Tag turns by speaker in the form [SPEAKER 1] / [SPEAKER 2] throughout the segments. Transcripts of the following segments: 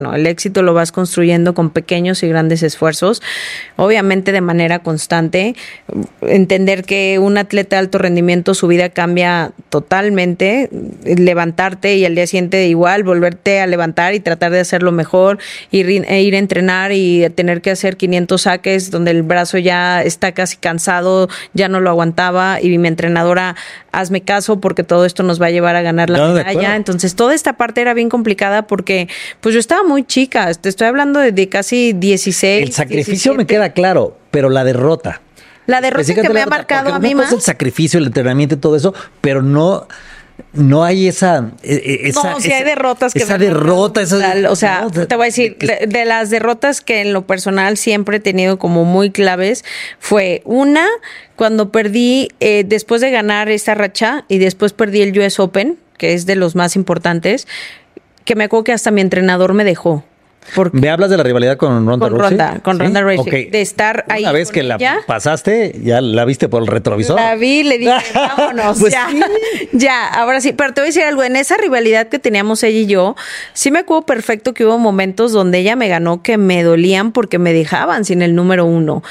[SPEAKER 1] No, el éxito lo vas construyendo con pequeños y grandes esfuerzos, obviamente de manera constante. Entender que un atleta de alto rendimiento, su vida cambia totalmente. Levantarte y al día siguiente igual, volverte a levantar y tratar de hacerlo mejor, ir a entrenar y tener que hacer 500 saques donde el brazo ya está casi cansado, ya no lo aguantaba, y mi entrenadora, hazme caso porque todo esto nos va a llevar a ganar la medalla. Entonces toda esta parte era bien complicada porque pues yo estaba muy chica, te estoy hablando de casi 16.
[SPEAKER 2] El sacrificio
[SPEAKER 1] 17.
[SPEAKER 2] me queda claro, pero la derrota.
[SPEAKER 1] La derrota que me ha marcado a mí más.
[SPEAKER 2] El sacrificio, el entrenamiento y todo eso, pero no hay esa
[SPEAKER 1] sí hay derrotas que
[SPEAKER 2] esa derrota,
[SPEAKER 1] o sea, te voy a decir, de las derrotas que en lo personal siempre he tenido como muy claves, fue una cuando perdí, después de ganar esta racha, y después perdí el US Open, que es de los más importantes, que me acuerdo que hasta mi entrenador me dejó.
[SPEAKER 2] ¿Me hablas de la rivalidad con Ronda Rousey?
[SPEAKER 1] Con
[SPEAKER 2] ¿Sí?
[SPEAKER 1] Ronda Rousey.
[SPEAKER 2] Okay.
[SPEAKER 1] De estar ahí.
[SPEAKER 2] Una vez que
[SPEAKER 1] ella,
[SPEAKER 2] la pasaste, ya la viste por el retrovisor.
[SPEAKER 1] La vi, le dije, vámonos,
[SPEAKER 2] pues
[SPEAKER 1] ya.
[SPEAKER 2] Sí.
[SPEAKER 1] Ya, ahora sí. Pero te voy a decir algo, en esa rivalidad que teníamos ella y yo, sí me acuerdo perfecto que hubo momentos donde ella me ganó que me dolían porque me dejaban sin el número 1.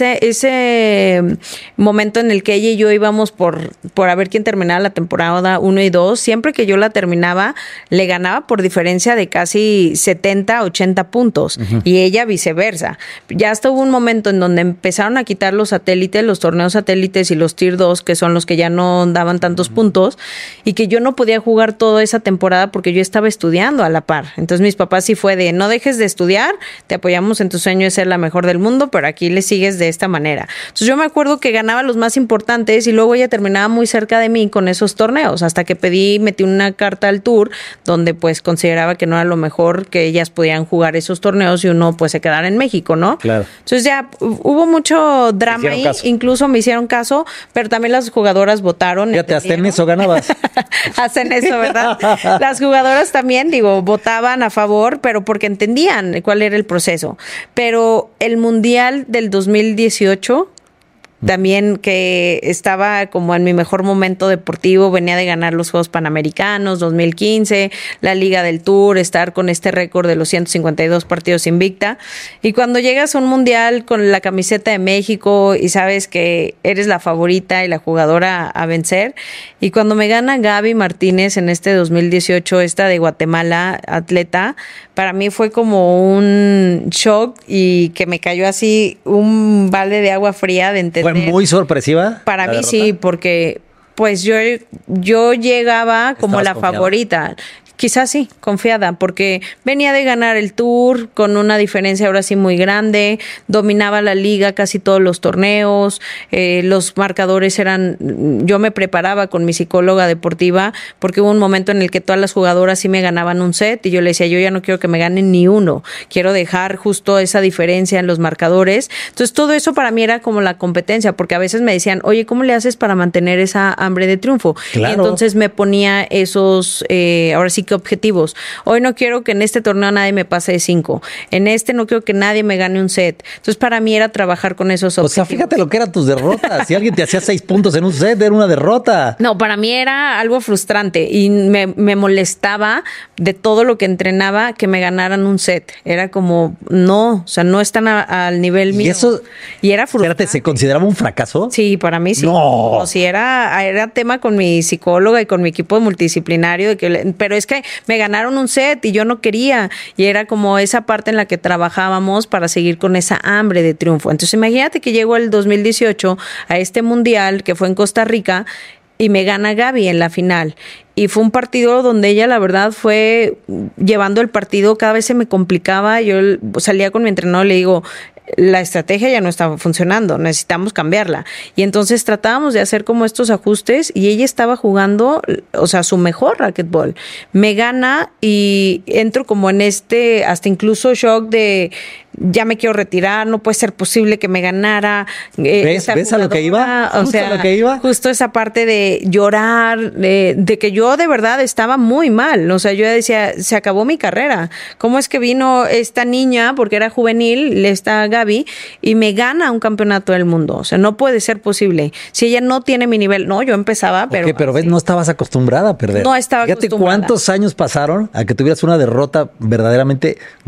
[SPEAKER 1] Ese momento en el que ella y yo íbamos por a ver quién terminaba la temporada 1 y 2, siempre que yo la terminaba, le ganaba por diferencia de casi 70, 80 puntos. Y ella viceversa. Ya hasta hubo un momento en donde empezaron a quitar los satélites, los torneos satélites y los Tier 2, que son los que ya no daban tantos puntos, y que yo no podía jugar toda esa temporada porque yo estaba estudiando a la par. Entonces mis papás sí fue de, no dejes de estudiar, te apoyamos en tu sueño de ser la mejor del mundo, pero aquí le sigues de esta manera. Entonces yo me acuerdo que ganaba los más importantes y luego ella terminaba muy cerca de mí con esos torneos, hasta que metí una carta al tour donde pues consideraba que no era lo mejor que ellas podían jugar esos torneos y uno pues se quedara en México, ¿no?
[SPEAKER 2] Claro.
[SPEAKER 1] Entonces ya hubo mucho drama ahí, incluso me hicieron caso, pero también las jugadoras votaron.
[SPEAKER 2] Fíjate, hasta en eso ganabas.
[SPEAKER 1] Hacen eso, ¿verdad? Las jugadoras también, votaban a favor, pero porque entendían cuál era el proceso. Pero el Mundial del 2018... también, que estaba como en mi mejor momento deportivo, venía de ganar los Juegos Panamericanos 2015, la Liga del Tour, estar con este récord de los 152 partidos invicta, y cuando llegas a un mundial con la camiseta de México y sabes que eres la favorita y la jugadora a vencer, y cuando me gana Gaby Martínez en este 2018, esta de Guatemala, atleta, para mí fue como un shock y que me cayó así un balde de agua fría de entender.
[SPEAKER 2] ¿Fue muy sorpresiva?
[SPEAKER 1] Para mí sí, porque pues yo llegaba como la favorita. Quizás sí, confiada, porque venía de ganar el Tour con una diferencia ahora sí muy grande, dominaba la liga, casi todos los torneos, los marcadores yo me preparaba con mi psicóloga deportiva, porque hubo un momento en el que todas las jugadoras sí me ganaban un set, y yo le decía, yo ya no quiero que me ganen ni uno, quiero dejar justo esa diferencia en los marcadores. Entonces todo eso para mí era como la competencia, porque a veces me decían, oye, ¿cómo le haces para mantener esa hambre de triunfo? Claro. Y entonces me ponía esos, ahora sí que objetivos. Hoy no quiero que en este torneo nadie me pase de 5. En este no quiero que nadie me gane un set. Entonces, para mí era trabajar con esos objetivos. O sea,
[SPEAKER 2] fíjate lo que eran tus derrotas. Si alguien te hacía 6 puntos en un set, era una derrota.
[SPEAKER 1] No, para mí era algo frustrante y me molestaba de todo lo que entrenaba que me ganaran un set. Era como, no, o sea, no están al nivel mío. Y era frustrante.
[SPEAKER 2] Espérate, ¿se consideraba un fracaso?
[SPEAKER 1] Sí, para mí sí.
[SPEAKER 2] No.
[SPEAKER 1] O sí, era tema con mi psicóloga y con mi equipo multidisciplinario, pero es que me ganaron un set y yo no quería, y era como esa parte en la que trabajábamos para seguir con esa hambre de triunfo. Entonces imagínate que llegó el 2018 a este mundial que fue en Costa Rica y me gana Gaby en la final. Y fue un partido donde ella, la verdad, fue llevando el partido, cada vez se me complicaba. Yo salía con mi entrenador y le digo, la estrategia ya no estaba funcionando, necesitamos cambiarla. Y entonces tratábamos de hacer como estos ajustes y ella estaba jugando, o sea, su mejor racquetball. Me gana y entro como en hasta incluso shock de, ya me quiero retirar, no puede ser posible que me ganara.
[SPEAKER 2] ¿Ves a lo que iba?
[SPEAKER 1] O sea, lo que iba. Justo esa parte de llorar, de que yo de verdad estaba muy mal. O sea, yo decía, se acabó mi carrera. ¿Cómo es que vino esta niña, porque era juvenil, esta Gaby y me gana un campeonato del mundo. O sea, no puede ser posible. Si ella no tiene mi nivel, no, yo empezaba, pero...
[SPEAKER 2] Ok, pero ves, no estabas acostumbrada a perder.
[SPEAKER 1] No estaba
[SPEAKER 2] Fíjate
[SPEAKER 1] acostumbrada.
[SPEAKER 2] cuántos años pasaron a que tuvieras una derrota verdaderamente